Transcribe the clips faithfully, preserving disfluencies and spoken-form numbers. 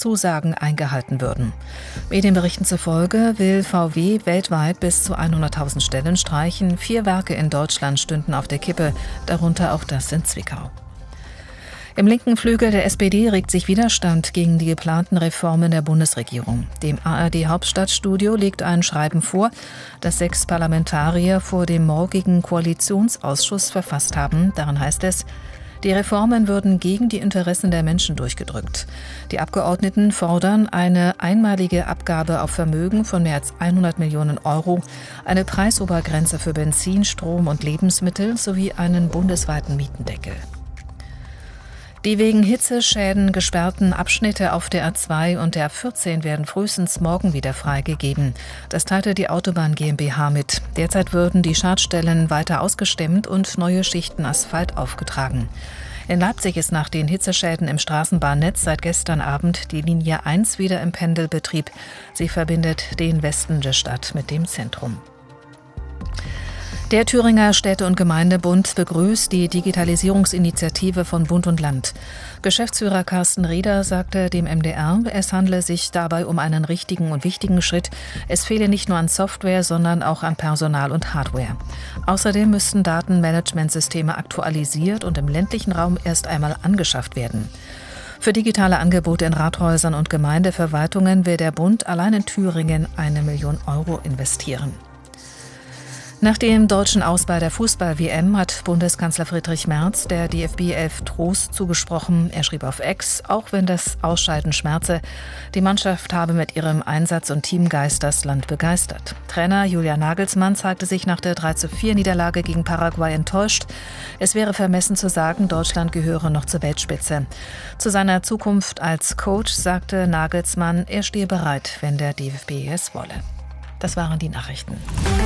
Zusagen eingehalten würden. Medienberichten zufolge will V W weltweit bis zu hunderttausend Stellen streichen. Vier Werke in Deutschland stünden auf der Kippe, darunter auch das in Zwickau. Im linken Flügel der S P D regt sich Widerstand gegen die geplanten Reformen der Bundesregierung. Dem A R D-Hauptstadtstudio liegt ein Schreiben vor, das sechs Parlamentarier vor dem morgigen Koalitionsausschuss verfasst haben. Darin heißt es: Die Reformen würden gegen die Interessen der Menschen durchgedrückt. Die Abgeordneten fordern eine einmalige Abgabe auf Vermögen von mehr als hundert Millionen Euro, eine Preisobergrenze für Benzin, Strom und Lebensmittel sowie einen bundesweiten Mietendeckel. Die wegen Hitzeschäden gesperrten Abschnitte auf der A zwei und der A vierzehn werden frühestens morgen wieder freigegeben. Das teilte die Autobahn GmbH mit. Derzeit würden die Schadstellen weiter ausgestemmt und neue Schichten Asphalt aufgetragen. In Leipzig ist nach den Hitzeschäden im Straßenbahnnetz seit gestern Abend die Linie eins wieder im Pendelbetrieb. Sie verbindet den Westen der Stadt mit dem Zentrum. Der Thüringer Städte- und Gemeindebund begrüßt die Digitalisierungsinitiative von Bund und Land. Geschäftsführer Carsten Rieder sagte dem M D R, es handle sich dabei um einen richtigen und wichtigen Schritt. Es fehle nicht nur an Software, sondern auch an Personal und Hardware. Außerdem müssten Datenmanagementsysteme aktualisiert und im ländlichen Raum erst einmal angeschafft werden. Für digitale Angebote in Rathäusern und Gemeindeverwaltungen will der Bund allein in Thüringen eine Million Euro investieren. Nach dem deutschen Aus bei der Fußball-W M hat Bundeskanzler Friedrich Merz der D F B elf Trost zugesprochen. Er schrieb auf X, auch wenn das Ausscheiden schmerze, die Mannschaft habe mit ihrem Einsatz und Teamgeist das Land begeistert. Trainer Julian Nagelsmann zeigte sich nach der drei zu vier Niederlage gegen Paraguay enttäuscht. Es wäre vermessen zu sagen, Deutschland gehöre noch zur Weltspitze. Zu seiner Zukunft als Coach sagte Nagelsmann, er stehe bereit, wenn der D F B es wolle. Das waren die Nachrichten.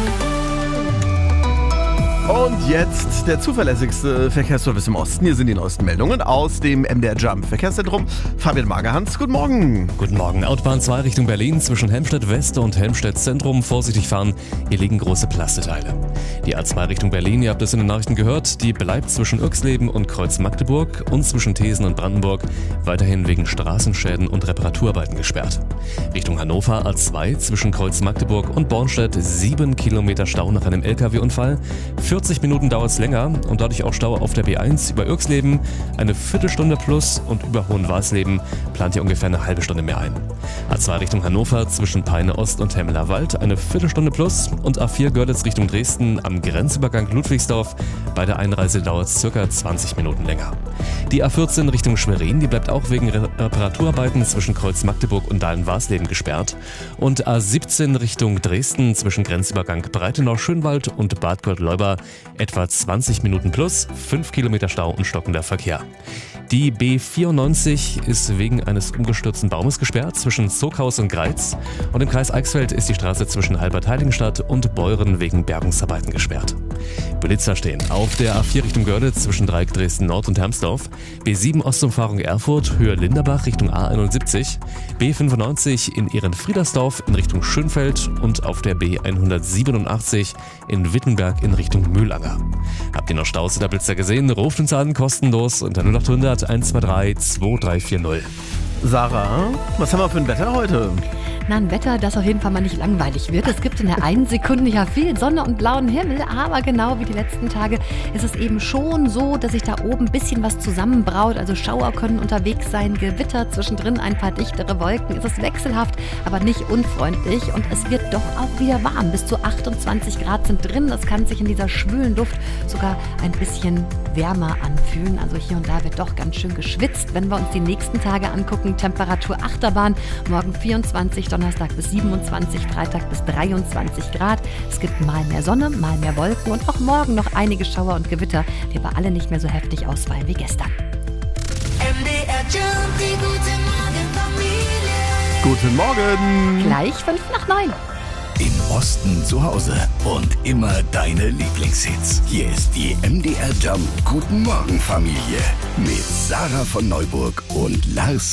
Und jetzt der zuverlässigste Verkehrsservice im Osten. Hier sind die neuesten Meldungen aus dem M D R Jump Verkehrszentrum. Fabian Magerhans, guten Morgen. Guten Morgen. Autobahn zwei Richtung Berlin zwischen Helmstedt West und Helmstedt Zentrum. Vorsichtig fahren, hier liegen große Plasteteile. Die A zwei Richtung Berlin, ihr habt es in den Nachrichten gehört, die bleibt zwischen Irxleben und Kreuz Magdeburg und zwischen Thesen und Brandenburg weiterhin wegen Straßenschäden und Reparaturarbeiten gesperrt. Richtung Hannover A zwei zwischen Kreuz Magdeburg und Bornstedt sieben Kilometer Stau nach einem L K W-Unfall. vierzig Minuten dauert es länger und dadurch auch Stau auf der B eins über Irxleben. Eine Viertelstunde plus und über Hohenwarsleben plant ihr ungefähr eine halbe Stunde mehr ein. A zwei Richtung Hannover zwischen Peine Ost und Hemmeler Wald eine Viertelstunde plus und A vier Görlitz Richtung Dresden am Grenzübergang Ludwigsdorf. Bei der Einreise dauert es circa zwanzig Minuten länger. Die A vierzehn Richtung Schwerin, die bleibt auch wegen Reparaturarbeiten zwischen Kreuz Magdeburg und Dahlen-Warsleben gesperrt. Und A siebzehn Richtung Dresden zwischen Grenzübergang Breitenau-Schönwald und Bad Gott-Leuba etwa zwanzig Minuten plus, fünf Kilometer Stau und stockender Verkehr. Die B vierundneunzig ist wegen eines umgestürzten Baumes gesperrt zwischen Zuckhaus und Greiz und im Kreis Eichsfeld ist die Straße zwischen Halbert-Heiligenstadt und Beuren wegen Bergungsarbeiten gesperrt. Blitzer stehen auf der A vier Richtung Görlitz zwischen Dreieck Dresden Nord und Hermsdorf, B sieben Ostumfahrung Erfurt Höhe Linderbach Richtung A einundsiebzig, B fünfundneunzig in Ehrenfriedersdorf in Richtung Schönfeld und auf der B hundertsiebenundachtzig in Wittenberg in Richtung Mühlanger. Habt ihr noch Staus oder Blitzer gesehen? Ruft uns an, kostenlos unter null acht hundert eins zwei drei zwei drei vier null. Sarah, was haben wir für ein Wetter heute? Na, ein Wetter, das auf jeden Fall mal nicht langweilig wird. Es gibt in der einen Sekunde ja viel Sonne und blauen Himmel, aber genau wie die letzten Tage ist es eben schon so, dass sich da oben ein bisschen was zusammenbraut. Also Schauer können unterwegs sein, Gewitter, zwischendrin ein paar dichtere Wolken. Es ist wechselhaft, aber nicht unfreundlich und es wird doch auch wieder warm. Bis zu achtundzwanzig Grad sind drin. Das kann sich in dieser schwülen Luft sogar ein bisschen wärmer anfühlen. Also hier und da wird doch ganz schön geschwitzt. Wenn wir uns die nächsten Tage angucken, Temperatur Achterbahn, morgen vierundzwanzig, Donnerstag bis siebenundzwanzig, Freitag bis dreiundzwanzig Grad. Es gibt mal mehr Sonne, mal mehr Wolken und auch morgen noch einige Schauer und Gewitter, die aber alle nicht mehr so heftig ausfallen wie gestern. M D R Jump, die gute Morgen Familie. Guten Morgen. Gleich fünf nach neun. Im Osten zu Hause und immer deine Lieblingshits. Hier ist die M D R Jump Guten Morgen Familie mit Sarah von Neuburg und Lars